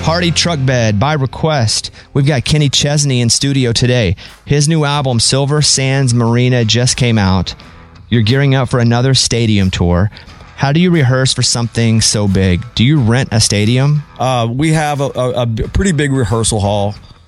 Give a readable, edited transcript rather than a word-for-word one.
Party Truck Bed by request. We've got Kenny Chesney in studio today. His new album, Silver Sands Marina, just came out. You're gearing up for another stadium tour. How do you rehearse for something so big? Do you rent a stadium? We have a pretty big rehearsal hall